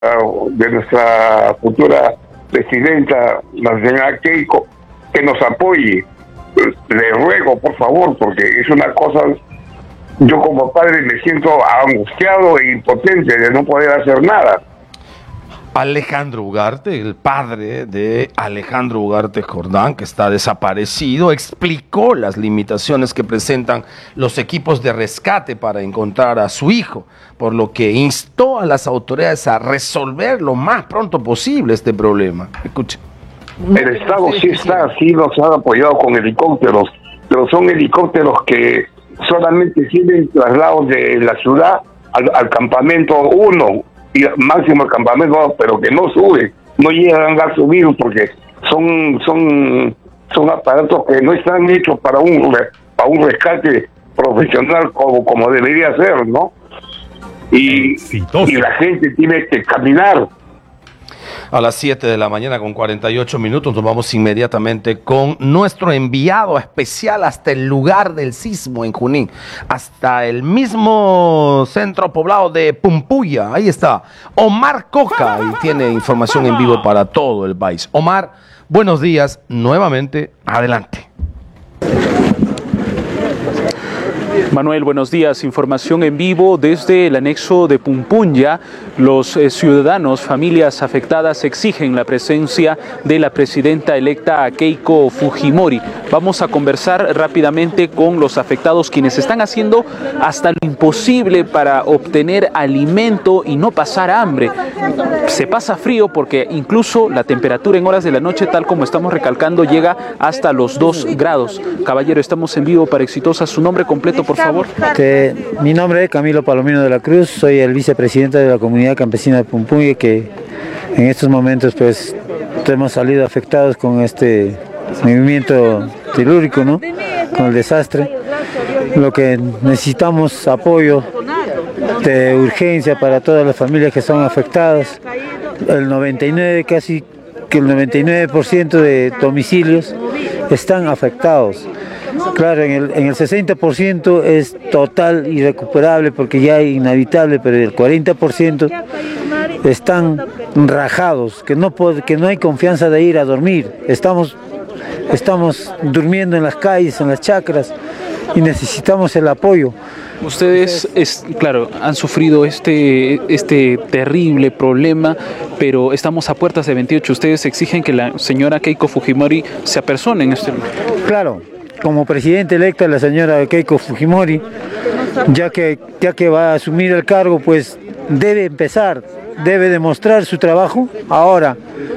de nuestra futura presidenta, la señora Keiko, que nos apoye. Le ruego, por favor, porque es una cosa, yo como padre me siento angustiado e impotente de no poder hacer nada. Alejandro Ugarte, el padre de Alejandro Ugarte Jordán, que está desaparecido, explicó las limitaciones que presentan los equipos de rescate para encontrar a su hijo, por lo que instó a las autoridades a resolver lo más pronto posible este problema. Escuche. El Estado sí nos ha apoyado con helicópteros, pero son helicópteros que solamente sirven traslados de la ciudad al campamento 1 y máximo al campamento 2, pero que no suben, no llegan a subir porque son aparatos que no están hechos para un rescate profesional como debería ser, ¿no? Y la gente tiene que caminar. A las 7 de la mañana con 48 minutos nos vamos inmediatamente con nuestro enviado especial hasta el lugar del sismo en Junín, hasta el mismo centro poblado de Pumpuya. Ahí está Omar Coca y tiene información en vivo para todo el país. Omar, buenos días, nuevamente, adelante. Manuel, buenos días. Información en vivo desde el anexo de Pumpunya. Los ciudadanos, familias afectadas exigen la presencia de la presidenta electa Keiko Fujimori. Vamos a conversar rápidamente con los afectados, quienes están haciendo hasta lo imposible para obtener alimento y no pasar hambre. Se pasa frío porque incluso la temperatura en horas de la noche, tal como estamos recalcando, llega hasta los 2 grados. Caballero, estamos en vivo para Exitosa. Su nombre completo, por favor. Mi nombre es Camilo Palomino de la Cruz, soy el vicepresidente de la comunidad campesina de Pumpuya, que en estos momentos pues hemos salido afectados con este movimiento telúrico, ¿no? Con el desastre. Lo que necesitamos apoyo de urgencia para todas las familias que son afectadas. El 99% de domicilios están afectados. Claro, en el 60% es total irrecuperable porque ya es inhabitable, pero el 40% están rajados, que no hay confianza de ir a dormir. Estamos durmiendo en las calles, en las chacras, y necesitamos el apoyo. Ustedes, claro, han sufrido este terrible problema, pero estamos a puertas de 28. Ustedes exigen que la señora Keiko Fujimori se apersone en este lugar. Claro. Como presidenta electa la señora Keiko Fujimori, ya que va a asumir el cargo, pues debe demostrar su trabajo. Ahora,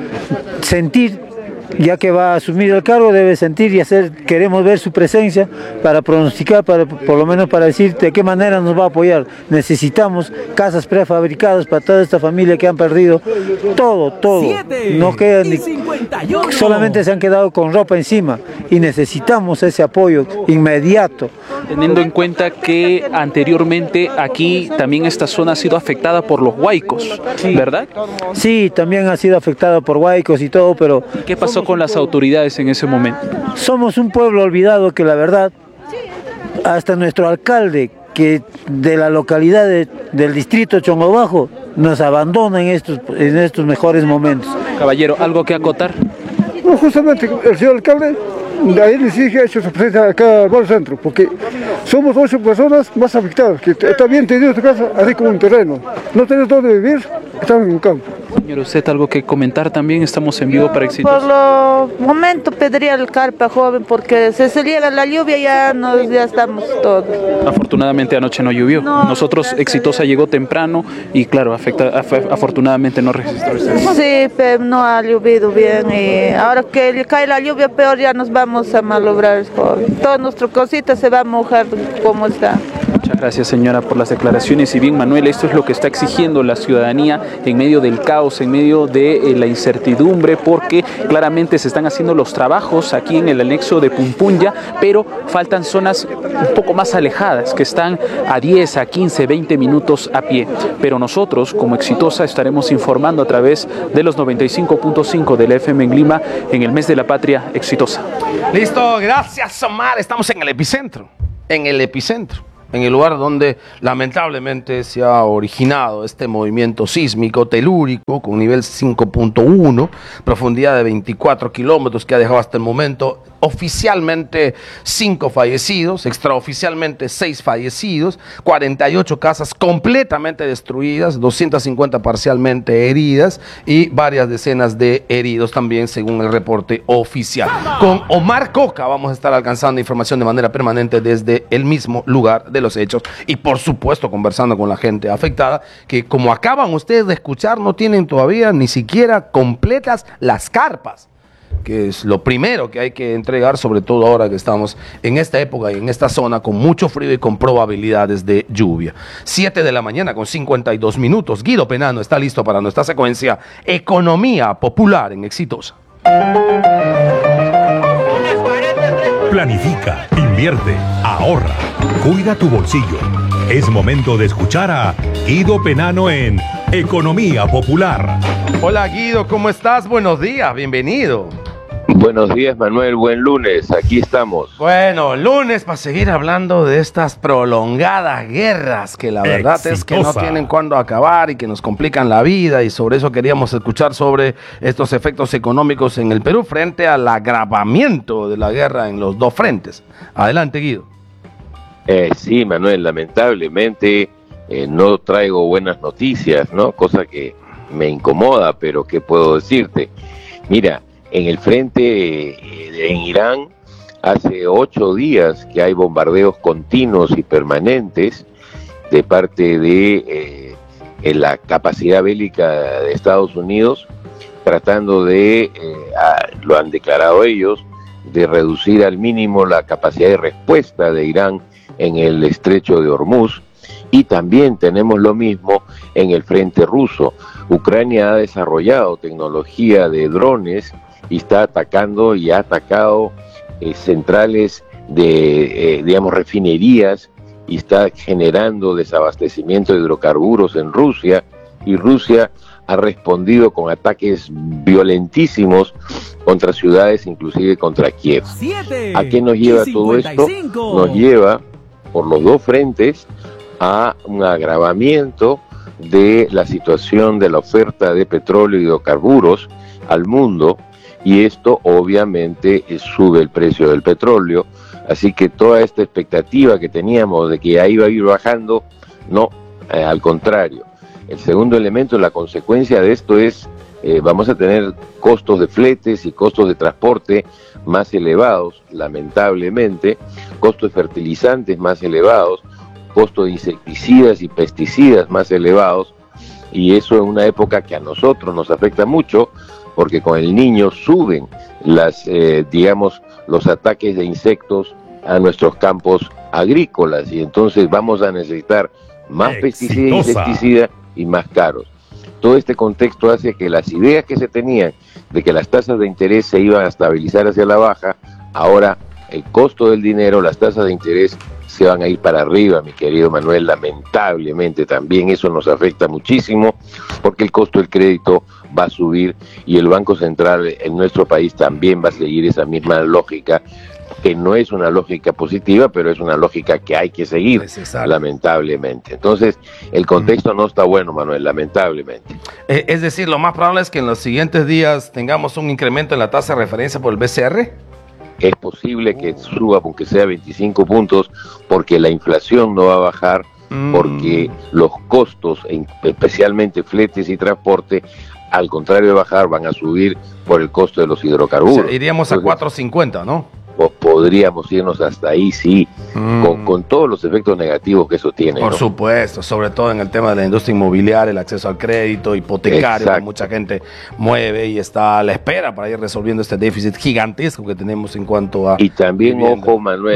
ya que va a asumir el cargo, debe sentir y queremos ver su presencia para pronosticar, por lo menos para decir de qué manera nos va a apoyar. Necesitamos casas prefabricadas para toda esta familia que han perdido todo. No quedan solamente se han quedado con ropa encima y necesitamos ese apoyo inmediato. Teniendo en cuenta que anteriormente aquí también esta zona ha sido afectada por los huaicos, ¿verdad? Sí, también ha sido afectada por huaicos y todo, pero... ¿Qué pasó con las autoridades en ese momento? Somos un pueblo olvidado que la verdad, hasta nuestro alcalde, que de la localidad del distrito Chongobajo, nos abandona en estos mejores momentos. Caballero, ¿algo que acotar? No, justamente el señor alcalde, de ahí les dije, ha hecho su presencia acá al centro, porque somos 8 personas más afectadas, que está bien tenido tu casa, así como un terreno. No tenemos dónde vivir, estamos en un campo. Señor, ¿usted algo que comentar también? Estamos en vivo para Exitosa. Por lo momento pediría el carpa joven, porque si se llega la lluvia ya estamos todos. Afortunadamente anoche no llovió. Nosotros, Exitosa llegó temprano y claro, afortunadamente no registró. Sí, pero no ha llovido bien y ahora que cae la lluvia peor ya nos vamos a malograr, joven. Todas nuestras cositas se va a mojar como está. Muchas gracias, señora, por las declaraciones. Y bien, Manuel, esto es lo que está exigiendo la ciudadanía en medio del caos, en medio de la incertidumbre, porque claramente se están haciendo los trabajos aquí en el anexo de Pumpunya, pero faltan zonas un poco más alejadas, que están a 10, a 15, 20 minutos a pie. Pero nosotros, como Exitosa, estaremos informando a través de los 95.5 de la FM en Lima en el mes de la patria Exitosa. Listo, gracias, Omar. Estamos en el epicentro. en el lugar donde lamentablemente se ha originado este movimiento sísmico telúrico con nivel 5.1, profundidad de 24 kilómetros, que ha dejado hasta el momento oficialmente 5 fallecidos, extraoficialmente 6 fallecidos, 48 casas completamente destruidas, 250 parcialmente heridas y varias decenas de heridos también, según el reporte oficial. Con Omar Coca vamos a estar alcanzando información de manera permanente desde el mismo lugar de los hechos y, por supuesto, conversando con la gente afectada, que, como acaban ustedes de escuchar, no tienen todavía ni siquiera completas las carpas, que es lo primero que hay que entregar, sobre todo ahora que estamos en esta época y en esta zona con mucho frío y con probabilidades de lluvia. 7 de la mañana con 52 minutos. Guido Penano está listo para nuestra secuencia Economía Popular en Exitosa. Planifica, invierte, ahorra, cuida tu bolsillo. Es momento de escuchar a Guido Penano en Economía Popular. Hola Guido, ¿cómo estás? Buenos días, bienvenido. Buenos días, Manuel, buen lunes, aquí estamos. Bueno, lunes para seguir hablando de estas prolongadas guerras que la verdad es que no tienen cuándo acabar y que nos complican la vida, y sobre eso queríamos escuchar sobre estos efectos económicos en el Perú frente al agravamiento de la guerra en los dos frentes. Adelante, Guido. Sí, Manuel, lamentablemente no traigo buenas noticias, ¿no? Cosa que me incomoda, pero ¿qué puedo decirte? Mira, en el frente en Irán, hace 8 días que hay bombardeos continuos y permanentes de parte de la capacidad bélica de Estados Unidos, tratando de, lo han declarado ellos, de reducir al mínimo la capacidad de respuesta de Irán en el estrecho de Hormuz. Y también tenemos lo mismo en el frente ruso. Ucrania ha desarrollado tecnología de drones y está atacando y ha atacado centrales de, digamos, refinerías, y está generando desabastecimiento de hidrocarburos en Rusia, y Rusia ha respondido con ataques violentísimos contra ciudades, inclusive contra Kiev. ¿A qué nos lleva todo esto? Nos lleva, por los dos frentes, a un agravamiento de la situación de la oferta de petróleo y hidrocarburos al mundo, y esto obviamente sube el precio del petróleo. Así que toda esta expectativa que teníamos de que ya iba a ir bajando, no, al contrario. El segundo elemento, la consecuencia de esto es, vamos a tener costos de fletes y costos de transporte más elevados, lamentablemente, costos de fertilizantes más elevados, costos de insecticidas y pesticidas más elevados, y eso en una época que a nosotros nos afecta mucho, porque con el Niño suben las, digamos, los ataques de insectos a nuestros campos agrícolas, y entonces vamos a necesitar más pesticidas e insecticidas y más caros. Todo este contexto hace que las ideas que se tenían de que las tasas de interés se iban a estabilizar hacia la baja, ahora el costo del dinero, las tasas de interés se van a ir para arriba, mi querido Manuel. Lamentablemente también eso nos afecta muchísimo, porque el costo del crédito va a subir, y el Banco Central en nuestro país también va a seguir esa misma lógica, que no es una lógica positiva, pero es una lógica que hay que seguir, lamentablemente. Entonces, el contexto no está bueno, Manuel, lamentablemente. Es decir, lo más probable es que en los siguientes días tengamos un incremento en la tasa de referencia por el BCR. Es posible que suba, aunque sea 25 puntos, porque la inflación no va a bajar, porque los costos, especialmente fletes y transporte, al contrario de bajar, van a subir por el costo de los hidrocarburos. O sea, iríamos a 4.50, ¿no? Podríamos irnos hasta ahí, sí, con todos los efectos negativos que eso tiene. Por ¿no? supuesto, sobre todo en el tema de la industria inmobiliaria, el acceso al crédito hipotecario, que mucha gente mueve y está a la espera para ir resolviendo este déficit gigantesco que tenemos en cuanto a... Y también, vivienda.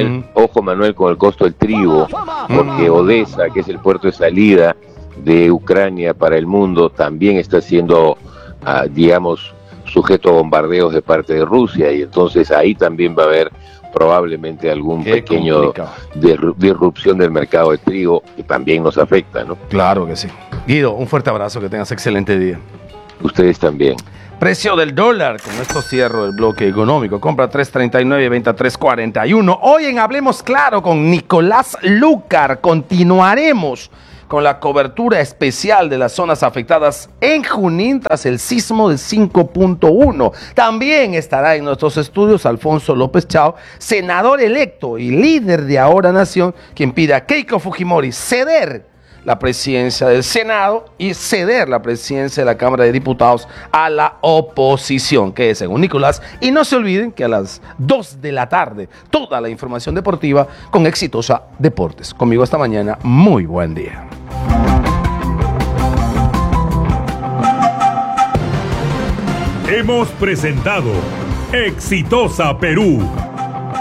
Ojo Manuel, con el costo del trigo, porque Odessa, que es el puerto de salida de Ucrania para el mundo, también está siendo, digamos, sujeto a bombardeos de parte de Rusia, y entonces ahí también va a haber probablemente algún pequeño disrupción del mercado de trigo, que también nos afecta, ¿no? Claro que sí. Guido, un fuerte abrazo, que tengas excelente día. Ustedes también. Precio del dólar, con esto cierro el bloque económico. Compra 3.39, venta 3.41. Hoy en Hablemos Claro con Nicolás Lucar continuaremos con la cobertura especial de las zonas afectadas en Junín tras el sismo de 5.1. También estará en nuestros estudios Alfonso López Chao, senador electo y líder de Ahora Nación, quien pide a Keiko Fujimori ceder la presidencia del Senado y ceder la presidencia de la Cámara de Diputados a la oposición, que es según Nicolás. Y no se olviden que a las 2 de la tarde, toda la información deportiva con Exitosa Deportes. Conmigo esta mañana, muy buen día. Hemos presentado Exitosa Perú.